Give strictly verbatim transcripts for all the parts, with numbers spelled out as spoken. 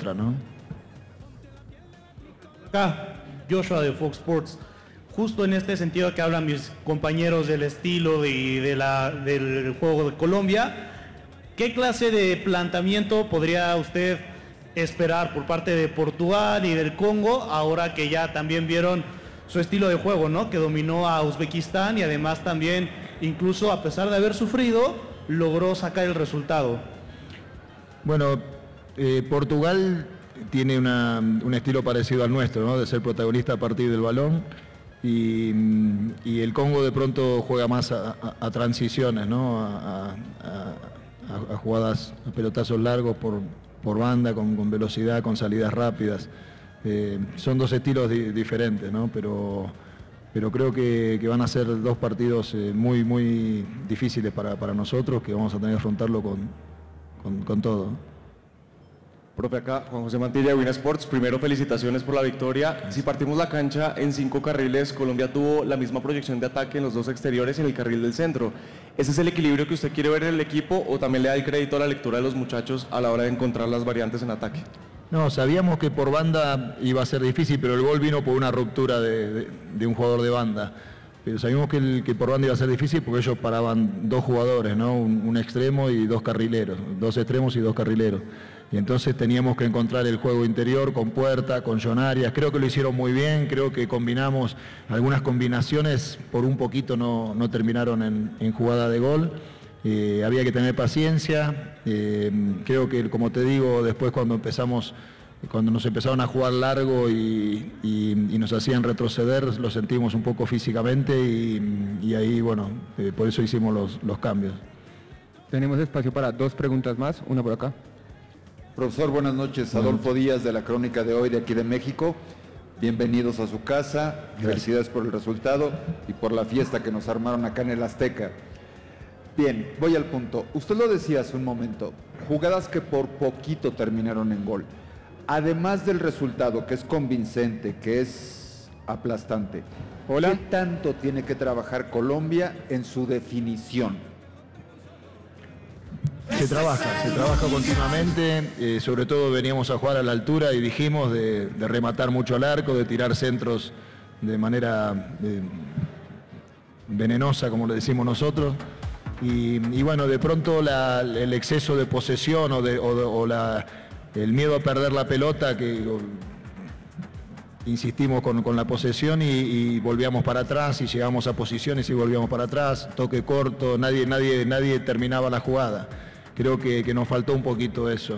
otra, ¿no? Acá, Joshua de Fox Sports. Justo en este sentido que hablan mis compañeros del estilo de, de la, del juego de Colombia, ¿qué clase de planteamiento podría usted esperar por parte de Portugal y del Congo, ahora que ya también vieron su estilo de juego, ¿no? Que dominó a Uzbekistán y además también, incluso a pesar de haber sufrido, logró sacar el resultado? Bueno, eh, Portugal tiene una, un estilo parecido al nuestro, ¿no? De ser protagonista a partir del balón. Y, y el Congo de pronto juega más a, a, a transiciones, ¿no? a, a, a jugadas, a pelotazos largos por, por banda, con, con velocidad, con salidas rápidas. Eh, son dos estilos di, diferentes, ¿no? pero, pero creo que, que van a ser dos partidos eh, muy, muy difíciles para, para nosotros, que vamos a tener que afrontarlo con, con, con todo. Profe, acá Juan José Mantilla de Win Sports. Primero, felicitaciones por la victoria. Si partimos la cancha en cinco carriles, Colombia tuvo la misma proyección de ataque en los dos exteriores y en el carril del centro. ¿Ese es el equilibrio que usted quiere ver en el equipo o también le da el crédito a la lectura de los muchachos a la hora de encontrar las variantes en ataque? No, sabíamos que por banda iba a ser difícil, pero el gol vino por una ruptura de, de, de un jugador de banda. Pero sabíamos que, el, que por banda iba a ser difícil porque ellos paraban dos jugadores, ¿no? Un, un extremo y dos carrileros, dos extremos y dos carrileros. Y entonces teníamos que encontrar el juego interior con Puerta, con John Arias. Creo que lo hicieron muy bien, creo que combinamos algunas combinaciones, por un poquito no, no terminaron en, en jugada de gol. Eh, había que tener paciencia. Eh, creo que, como te digo, después cuando empezamos, cuando nos empezaron a jugar largo y, y, y nos hacían retroceder, lo sentimos un poco físicamente y, y ahí, bueno, eh, por eso hicimos los, los cambios. Tenemos espacio para dos preguntas más, una por acá. Profesor, buenas noches. Adolfo Díaz de la Crónica de Hoy de aquí de México. Bienvenidos a su casa. Gracias. Felicidades por el resultado y por la fiesta que nos armaron acá en el Azteca. Bien, voy al punto. Usted lo decía hace un momento, jugadas que por poquito terminaron en gol. Además del resultado, que es convincente, que es aplastante, Hola. ¿qué tanto tiene que trabajar Colombia en su definición? Se trabaja, se trabaja continuamente, eh, sobre todo veníamos a jugar a la altura y dijimos de, de rematar mucho al arco, de tirar centros de manera eh, venenosa, como le decimos nosotros, y, y bueno, de pronto la, el exceso de posesión o, de, o, de, o la, el miedo a perder la pelota, que o, insistimos con, con la posesión y, y volvíamos para atrás y llegamos a posiciones y volvíamos para atrás, toque corto, nadie, nadie, nadie terminaba la jugada. Creo que, que nos faltó un poquito eso.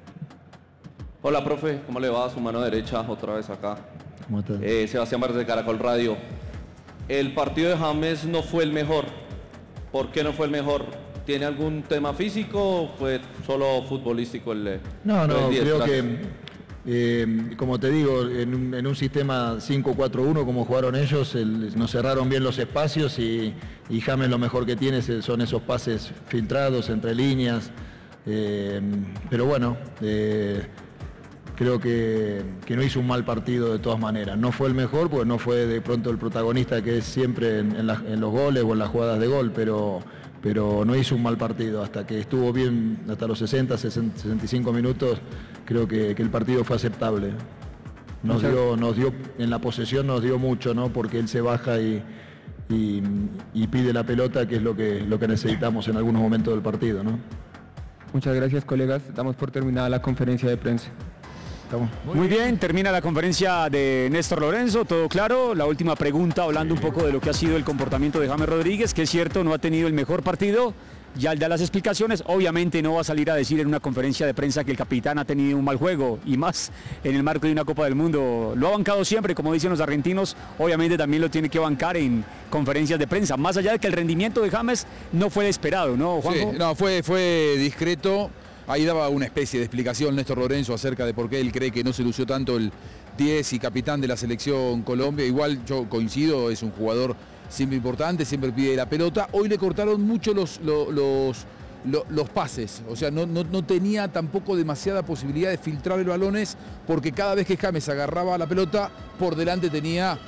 Hola, profe, ¿cómo le va? A su mano derecha, otra vez acá. ¿Cómo estás? Eh, Sebastián Vargas de Caracol Radio. El partido de James no fue el mejor. ¿Por qué no fue el mejor? ¿Tiene algún tema físico o fue solo futbolístico el No, no, el diez? creo Gracias. que, eh, como te digo, en un, en un sistema cinco cuatro uno como jugaron ellos, el, nos cerraron bien los espacios y, y James lo mejor que tiene son esos pases filtrados entre líneas. Eh, pero bueno, eh, creo que, que no hizo un mal partido de todas maneras. No fue el mejor porque no fue de pronto el protagonista que es siempre en, en, la, en los goles o en las jugadas de gol, pero, pero no hizo un mal partido. Hasta que estuvo bien, hasta los sesenta, sesenta, sesenta y cinco minutos, creo que, que el partido fue aceptable. Nos dio, nos dio, en la posesión nos dio mucho, ¿no? Porque él se baja y, y, y pide la pelota, que es lo que, lo que necesitamos en algunos momentos del partido, ¿no? Muchas gracias, colegas. Damos por terminada la conferencia de prensa. Estamos. Muy bien, termina la conferencia de Néstor Lorenzo, todo claro. La última pregunta, hablando un poco de lo que ha sido el comportamiento de James Rodríguez, que es cierto, no ha tenido el mejor partido. Ya él da las explicaciones, obviamente no va a salir a decir en una conferencia de prensa que el capitán ha tenido un mal juego, y más en el marco de una Copa del Mundo. Lo ha bancado siempre, como dicen los argentinos, obviamente también lo tiene que bancar en conferencias de prensa, más allá de que el rendimiento de James no fue el esperado, ¿no, Juanjo? Sí, no, fue, fue discreto. Ahí daba una especie de explicación Néstor Lorenzo acerca de por qué él cree que no se lució tanto el diez y capitán de la selección Colombia. Igual yo coincido, es un jugador siempre importante, siempre pide la pelota. Hoy le cortaron mucho los, los, los, los, los pases, o sea, no, no, no tenía tampoco demasiada posibilidad de filtrar los balones, porque cada vez que James agarraba la pelota, por delante tenía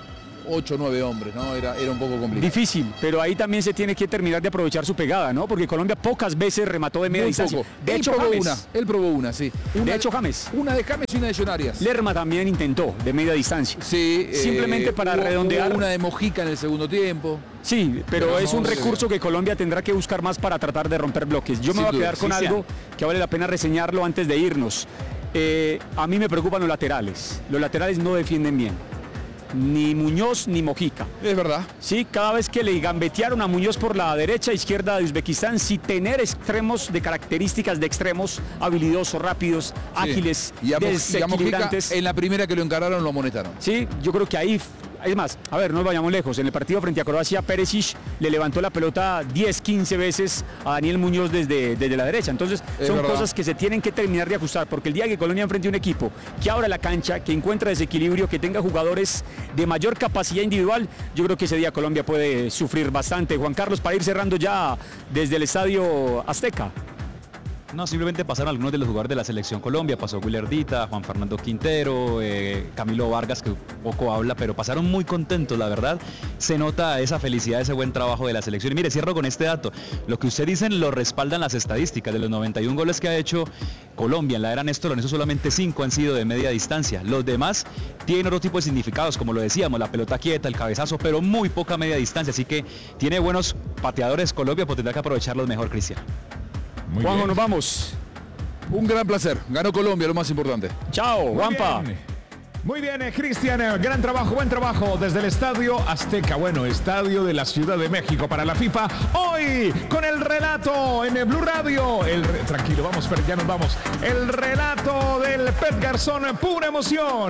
ocho o nueve hombres, ¿no? Era, era un poco complicado. Difícil, pero ahí también se tiene que terminar de aprovechar su pegada, ¿no? Porque Colombia pocas veces remató de media Muy distancia. poco. De él hecho, probó James. una, él probó una, sí. Una, de hecho, James. Una de James y una de John Arias. Lerma también intentó de media distancia. Sí. Simplemente eh, para hubo, redondear. Hubo una de Mojica en el segundo tiempo. Sí, pero, Pero es no un se recurso ve. que Colombia tendrá que buscar más para tratar de romper bloques. Yo me Sin voy a duda, quedar con sí, algo que vale la pena reseñarlo antes de irnos. Eh, a mí me preocupan los laterales. Los laterales no defienden bien. Ni Muñoz ni Mojica. Es verdad. Sí, cada vez que le gambetearon a Muñoz por la derecha, izquierda de Uzbekistán, sin tener extremos de características de extremos, habilidosos, rápidos, Sí. ágiles, Y a, Mo- y a Mojica desequilibrantes. en la primera que lo encararon lo amonestaron. Sí, yo creo que ahí, es más, a ver, no nos vayamos lejos. En el partido frente a Croacia, Perisic le levantó la pelota diez, quince veces a Daniel Muñoz desde, desde la derecha. Entonces, Es son verdad. cosas que se tienen que terminar de ajustar, porque el día que Colombia enfrente a un equipo que abra la cancha, que encuentra desequilibrio, que tenga jugadores de mayor capacidad individual, yo creo que ese día Colombia puede sufrir bastante. Juan Carlos, para ir cerrando ya desde el Estadio Azteca. No, simplemente pasaron algunos de los jugadores de la selección Colombia, pasó Willardita, Juan Fernando Quintero, eh, Camilo Vargas, que poco habla, pero pasaron muy contentos, la verdad. Se nota esa felicidad, ese buen trabajo de la selección. Y mire, cierro con este dato. Lo que usted dicen lo respaldan las estadísticas. De los noventa y un goles que ha hecho Colombia en la era Néstor Lorenzo, solamente cinco han sido de media distancia. Los demás tienen otro tipo de significados, como lo decíamos, la pelota quieta, el cabezazo, pero muy poca media distancia. Así que tiene buenos pateadores Colombia, pues tendrá que aprovecharlos mejor, Cristian. Muy Juanjo, bien. nos vamos. Un gran placer. Ganó Colombia, lo más importante. Chao, Muy Juanpa. bien. Muy bien, eh, Cristian, eh, gran trabajo, buen trabajo desde el Estadio Azteca, bueno, Estadio de la Ciudad de México para la FIFA. Hoy con el relato en el Blue Radio, el re- tranquilo, vamos, pero ya nos vamos. El relato del Pep Garzón, pura emoción.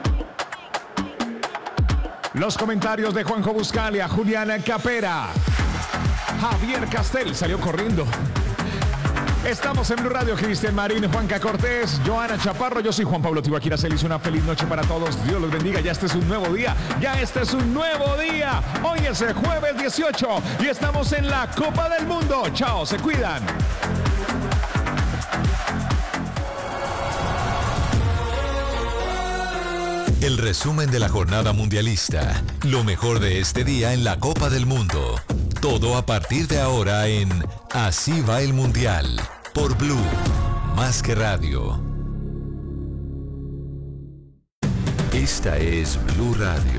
Los comentarios de Juanjo Buscalia, Julián Capera, Javier Castel salió corriendo. Estamos en Blue Radio, Cristian Marín, Juanca Cortés, Joana Chaparro, yo soy Juan Pablo Tibaquira Celis, una feliz noche para todos, Dios los bendiga, ya este es un nuevo día, ya este es un nuevo día, hoy es el jueves dieciocho y estamos en la Copa del Mundo, chao, se cuidan. El resumen de la jornada mundialista, lo mejor de este día en la Copa del Mundo. Todo a partir de ahora en Así va el Mundial, por Blue, más que radio. Esta es Blue Radio.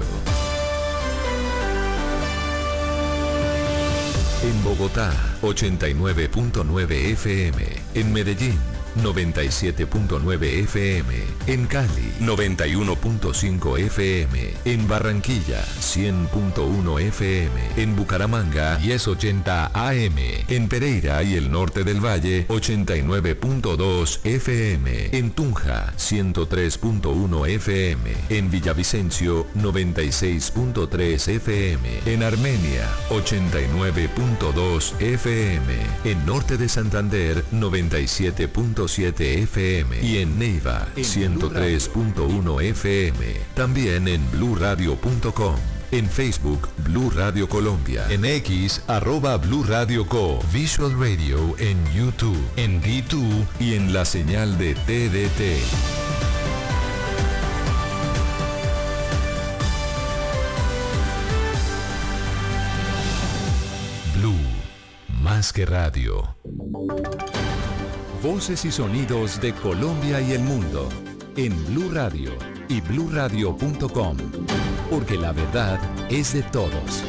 En Bogotá, ochenta y nueve punto nueve F M. En Medellín, noventa y siete punto nueve F M. En Cali, noventa y uno punto cinco F M. En Barranquilla, cien punto uno F M. En Bucaramanga, diez ochenta A M. En Pereira y el norte del Valle, ochenta y nueve punto dos F M. En Tunja, ciento tres punto uno F M. En Villavicencio, noventa y seis punto tres F M. En Armenia, ochenta y nueve punto dos F M. En norte de Santander, noventa y siete punto siete F M. Y en Neiva, ciento tres punto uno F M. También en blue radio punto com. En Facebook, Blue Radio Colombia. En X, arroba Blue Radio Co. Visual Radio en YouTube, en V dos y en la señal de T D T. Blue, más que radio. Voces y sonidos de Colombia y el mundo en Blue Radio y blue radio punto com, porque la verdad es de todos.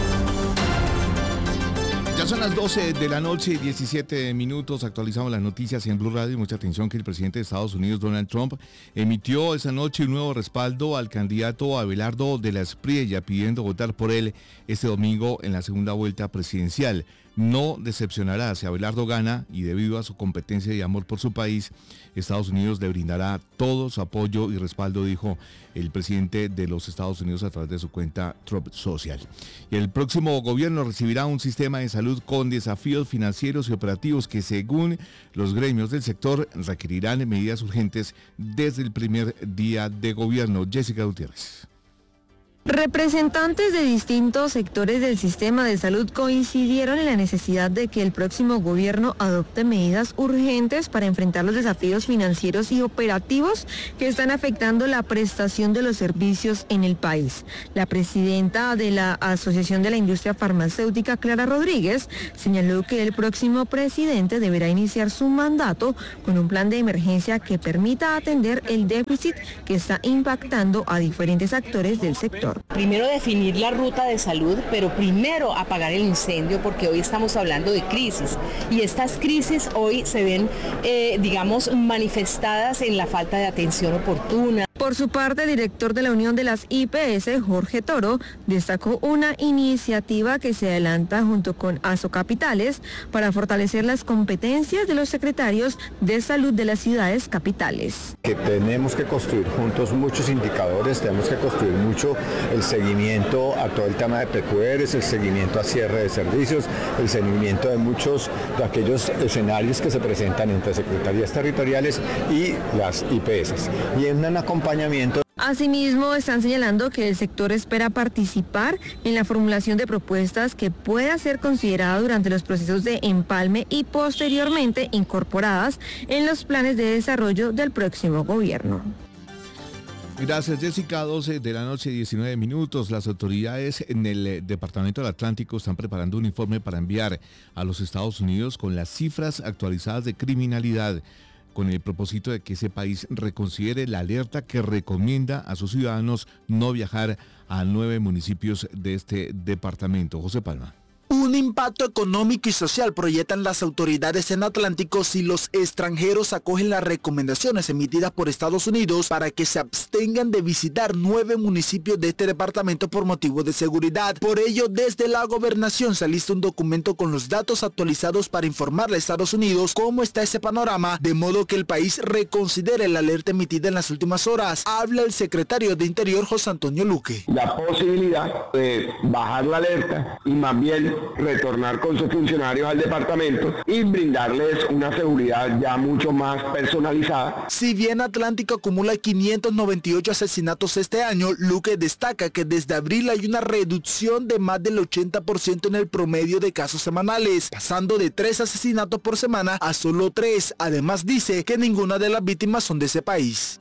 Ya son las doce de la noche y diecisiete minutos. Actualizamos las noticias en Blue Radio. Mucha atención que el presidente de Estados Unidos, Donald Trump, emitió esa noche un nuevo respaldo al candidato Abelardo de la Espriella, pidiendo votar por él este domingo en la segunda vuelta presidencial. No decepcionará si Abelardo gana, y debido a su competencia y amor por su país, Estados Unidos le brindará todo su apoyo y respaldo, dijo el presidente de los Estados Unidos a través de su cuenta Trump Social. Y el próximo gobierno recibirá un sistema de salud con desafíos financieros y operativos que, según los gremios del sector, requerirán medidas urgentes desde el primer día de gobierno. Jessica Gutiérrez. Representantes de distintos sectores del sistema de salud coincidieron en la necesidad de que el próximo gobierno adopte medidas urgentes para enfrentar los desafíos financieros y operativos que están afectando la prestación de los servicios en el país. La presidenta de la Asociación de la Industria Farmacéutica, Clara Rodríguez, señaló que el próximo presidente deberá iniciar su mandato con un plan de emergencia que permita atender el déficit que está impactando a diferentes actores del sector. Primero definir la ruta de salud, pero primero apagar el incendio, porque hoy estamos hablando de crisis y estas crisis hoy se ven, eh, digamos, manifestadas en la falta de atención oportuna. Por su parte, el director de la Unión de las I P S, Jorge Toro, destacó una iniciativa que se adelanta junto con Asocapitales para fortalecer las competencias de los secretarios de salud de las ciudades capitales. Que tenemos que construir juntos muchos indicadores, tenemos que construir mucho el seguimiento a todo el tema de P Q Rs, el seguimiento a cierre de servicios, el seguimiento de muchos de aquellos escenarios que se presentan entre secretarías territoriales y las I P S. Y en un acompañamiento. Asimismo, están señalando que el sector espera participar en la formulación de propuestas que pueda ser considerada durante los procesos de empalme y posteriormente incorporadas en los planes de desarrollo del próximo gobierno. Gracias, Jessica. doce de la noche, diecinueve minutos. Las autoridades en el Departamento del Atlántico están preparando un informe para enviar a los Estados Unidos con las cifras actualizadas de criminalidad, con el propósito de que ese país reconsidere la alerta que recomienda a sus ciudadanos no viajar a nueve municipios de este departamento. José Palma. Un impacto económico y social proyectan las autoridades en Atlántico si los extranjeros acogen las recomendaciones emitidas por Estados Unidos para que se abstengan de visitar nueve municipios de este departamento por motivos de seguridad. Por ello, desde la gobernación se alista un documento con los datos actualizados para informarle a Estados Unidos cómo está ese panorama, de modo que el país reconsidere la alerta emitida en las últimas horas. Habla el secretario de Interior, José Antonio Luque. La posibilidad de bajar la alerta y más bien retornar con sus funcionarios al departamento y brindarles una seguridad ya mucho más personalizada. Si bien Atlántico acumula quinientos noventa y ocho asesinatos este año, Luque destaca que desde abril hay una reducción de más del ochenta por ciento en el promedio de casos semanales, pasando de tres asesinatos por semana a solo tres. Además dice que ninguna de las víctimas son de ese país.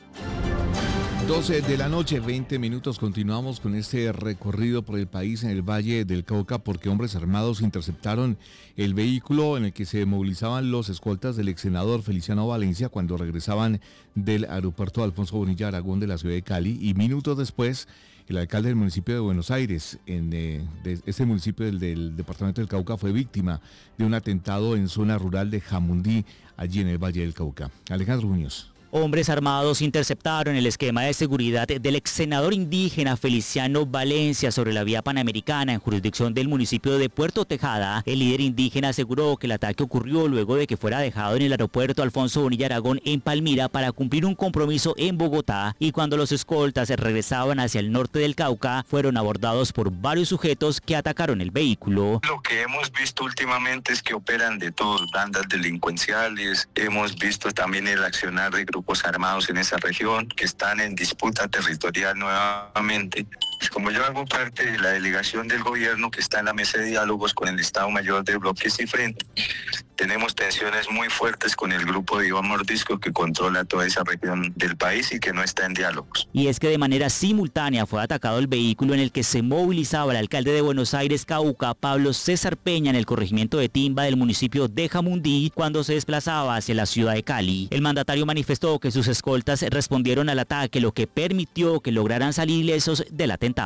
doce de la noche, veinte minutos. Continuamos con este recorrido por el país en el Valle del Cauca porque hombres armados interceptaron el vehículo en el que se movilizaban los escoltas del ex senador Feliciano Valencia cuando regresaban del aeropuerto Alfonso Bonilla Aragón de la ciudad de Cali, y minutos después el alcalde del municipio de Buenos Aires, en eh, de este municipio del, del departamento del Cauca, fue víctima de un atentado en zona rural de Jamundí, allí en el Valle del Cauca. Alejandro Muñoz. Hombres armados interceptaron el esquema de seguridad del ex senador indígena Feliciano Valencia sobre la vía panamericana en jurisdicción del municipio de Puerto Tejada. El líder indígena aseguró que el ataque ocurrió luego de que fuera dejado en el aeropuerto Alfonso Bonilla Aragón en Palmira para cumplir un compromiso en Bogotá, y cuando los escoltas regresaban hacia el norte del Cauca fueron abordados por varios sujetos que atacaron el vehículo. Lo que hemos visto últimamente es que operan de todo, bandas delincuenciales. Hemos visto también el accionar de grupos armados en esa región que están en disputa territorial nuevamente. Como yo hago parte de la delegación del gobierno que está en la mesa de diálogos con el Estado Mayor de Bloques y Frente, tenemos tensiones muy fuertes con el grupo de Iván Mordisco que controla toda esa región del país y que no está en diálogos. Y es que de manera simultánea fue atacado el vehículo en el que se movilizaba el alcalde de Buenos Aires, Cauca, Pablo César Peña, en el corregimiento de Timba del municipio de Jamundí, cuando se desplazaba hacia la ciudad de Cali. El mandatario manifestó que sus escoltas respondieron al ataque, lo que permitió que lograran salir ilesos del atentado.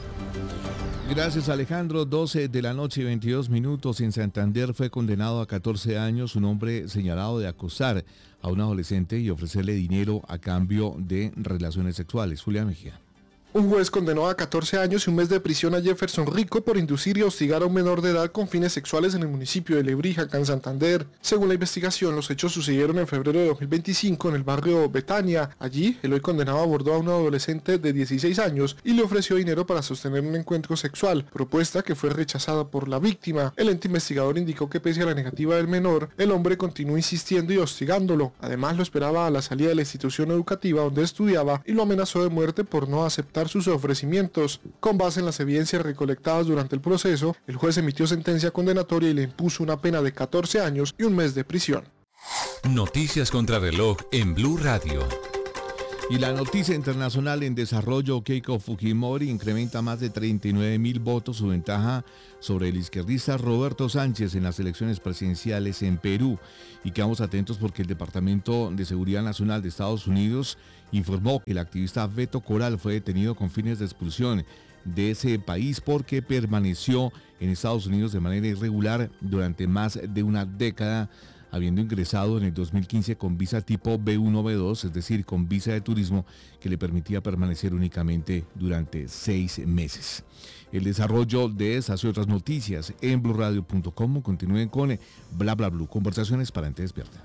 Gracias, Alejandro. doce de la noche, veintidós minutos. En Santander fue condenado a catorce años un hombre señalado de acosar a un adolescente y ofrecerle dinero a cambio de relaciones sexuales. Julián Mejía. Un juez condenó a catorce años y un mes de prisión a Jefferson Rico por inducir y hostigar a un menor de edad con fines sexuales en el municipio de Lebrija, acá en Santander. Según la investigación, los hechos sucedieron en febrero de dos mil veinticinco en el barrio Betania. Allí, el hoy condenado abordó a un adolescente de dieciséis años y le ofreció dinero para sostener un encuentro sexual, propuesta que fue rechazada por la víctima. El ente investigador indicó que pese a la negativa del menor, el hombre continuó insistiendo y hostigándolo. Además, lo esperaba a la salida de la institución educativa donde estudiaba y lo amenazó de muerte por no aceptar rechazar sus ofrecimientos. Con base en las evidencias recolectadas durante el proceso, el juez emitió sentencia condenatoria y le impuso una pena de catorce años y un mes de prisión. Noticias contra reloj en Blue Radio. Y la noticia internacional en desarrollo: Keiko Fujimori incrementa más de treinta y nueve mil votos su ventaja sobre el izquierdista Roberto Sánchez en las elecciones presidenciales en Perú. Y quedamos atentos porque el Departamento de Seguridad Nacional de Estados Unidos informó que el activista Beto Coral fue detenido con fines de expulsión de ese país porque permaneció en Estados Unidos de manera irregular durante más de una década, habiendo ingresado en el dos mil quince con visa tipo B uno B dos, es decir, con visa de turismo que le permitía permanecer únicamente durante seis meses. El desarrollo de esas y otras noticias en blue radio punto com. Continúen con Bla Bla Blue, conversaciones para gente despierta.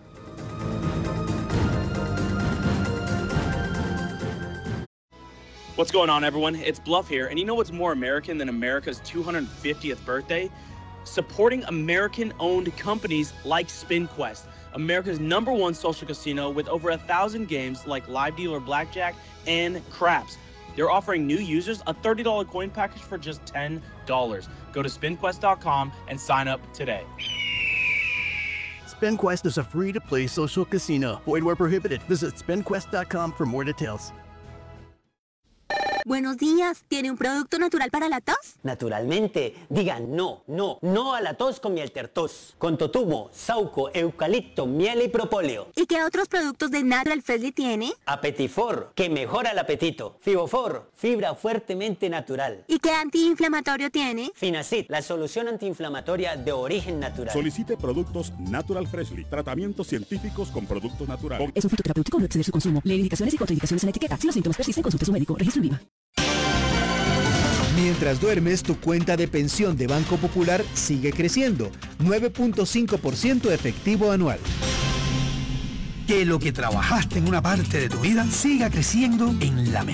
What's going on, everyone? It's Bluff here, and you know what's more American than America's two hundred fiftieth birthday? Supporting American-owned companies like SpinQuest, America's number one social casino with over a thousand games like live dealer blackjack and craps. They're offering new users a thirty dollar coin package for just ten dollars. Go to spin quest dot com and sign up today. SpinQuest is a free-to-play social casino. Void where prohibited. Visit spin quest dot com for more details. Buenos días, ¿tiene un producto natural para la tos? Naturalmente, digan no, no, no a la tos con Mieltertos, con totumo, sauco, eucalipto, miel y propóleo. ¿Y qué otros productos de Natural Freshly tiene? Apetifor, que mejora el apetito. Fibofor, fibra fuertemente natural. ¿Y qué antiinflamatorio tiene? Finacid, la solución antiinflamatoria de origen natural. Solicite productos Natural Freshly, tratamientos científicos con productos naturales. Es un fitoterapéutico, no exceder su consumo. Lee indicaciones y contraindicaciones en la etiqueta. Si los síntomas persisten, consulte a su médico. Registro INVIMA. Mientras duermes, tu cuenta de pensión de Banco Popular sigue creciendo, nueve punto cinco por ciento efectivo anual. Que lo que trabajaste en una parte de tu vida siga creciendo en la mejor.